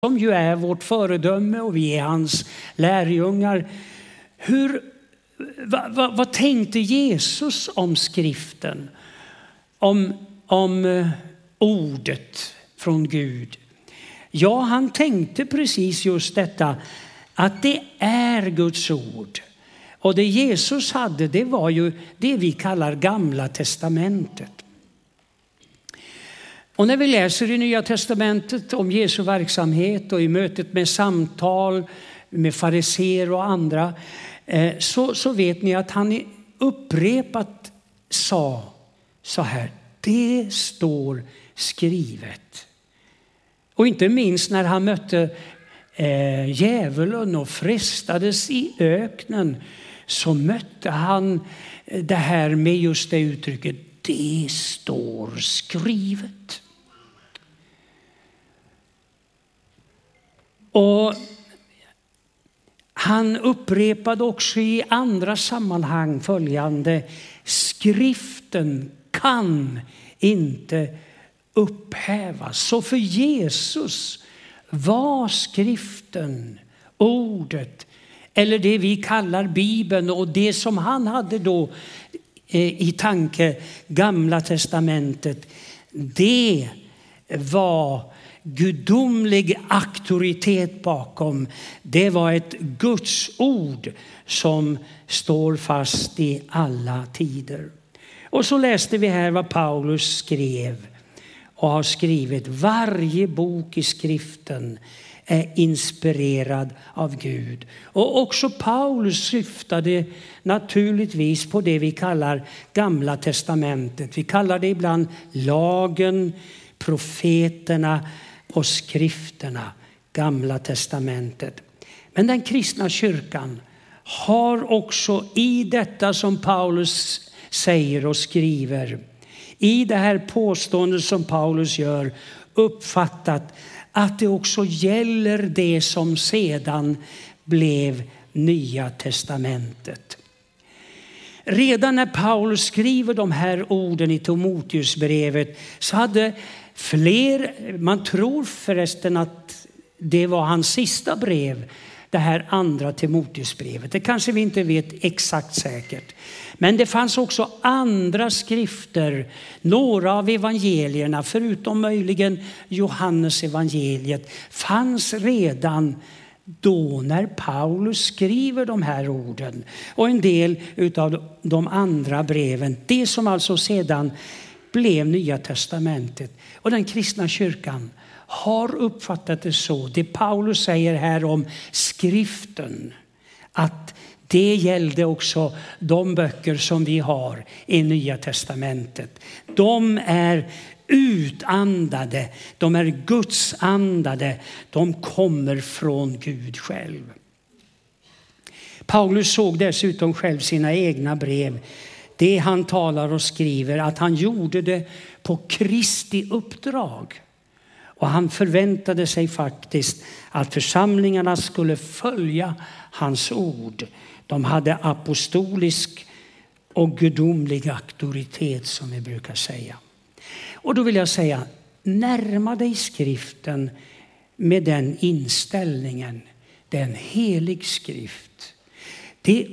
som ju är vårt föredöme och vi är hans lärjungar. Vad tänkte Jesus om skriften? Om ordet från Gud? Ja, han tänkte precis just detta, att det är Guds ord. Och det Jesus hade, det var ju det vi kallar Gamla testamentet. Och när vi läser i Nya testamentet om Jesu verksamhet och i mötet med samtal med fariseer och andra, så vet ni att han upprepat sa så här: det står skrivet. Och inte minst när han mötte djävulen och frestades i öknen, så mötte han det här med just det uttrycket: det står skrivet. Och han upprepade också i andra sammanhang följande: skriften kan inte upphävas. Så för Jesus var skriften, ordet, eller det vi kallar Bibeln, och det som han hade då i tanke, Gamla testamentet, det var gudomlig auktoritet bakom. Det var ett Guds ord som står fast i alla tider. Och så läste vi här vad Paulus skrev och har skrivit: varje bok i skriften är inspirerad av Gud. Och också Paulus syftade naturligtvis på det vi kallar Gamla testamentet. Vi kallar det ibland lagen, profeterna och skrifterna, Gamla testamentet. Men den kristna kyrkan har också i detta som Paulus säger och skriver, i det här påståendet som Paulus gör, uppfattat att det också gäller det som sedan blev Nya testamentet. Redan när Paulus skriver de här orden i Timoteusbrevet så hade fler, man tror förresten att det var hans sista brev, det här andra Timoteusbrevet. Det kanske vi inte vet exakt säkert. Men det fanns också andra skrifter, några av evangelierna, förutom möjligen Johannes evangeliet, fanns redan då när Paulus skriver de här orden. Och en del av de andra breven, det som alltså sedan blev Nya testamentet. Och den kristna kyrkan har uppfattat det så. Det Paulus säger här om skriften, att det gällde också de böcker som vi har i Nya testamentet. De är utandade, de är Guds andade, de kommer från Gud själv. Paulus såg dessutom själv sina egna brev, det han talar och skriver, att han gjorde det på Kristi uppdrag. Och han förväntade sig faktiskt att församlingarna skulle följa hans ord. De hade apostolisk och gudomlig auktoritet, som vi brukar säga. Och då vill jag säga, närma dig skriften med den inställningen. Det är en helig skrift. Den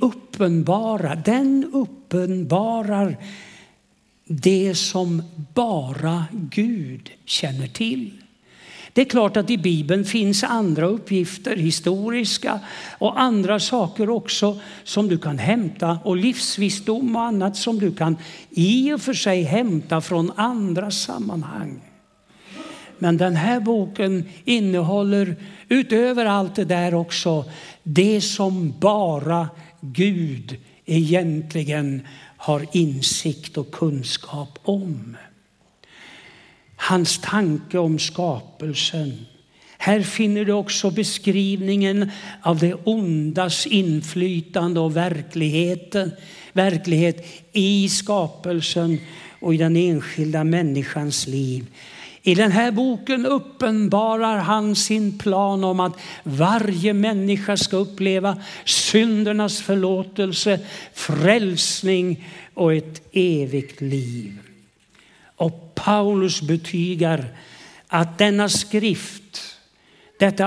uppenbarar det som bara Gud känner till. Det är klart att i Bibeln finns andra uppgifter, historiska och andra saker också som du kan hämta, och livsvisdom och annat som du kan i och för sig hämta från andra sammanhang. Men den här boken innehåller utöver allt det där också det som bara Gud egentligen har insikt och kunskap om. Hans tanke om skapelsen. Här finner du också beskrivningen av det ondas inflytande och verklighet i skapelsen och i den enskilda människans liv. I den här boken uppenbarar han sin plan om att varje människa ska uppleva syndernas förlåtelse, frälsning och ett evigt liv. Och Paulus betygar att denna skrift, Detta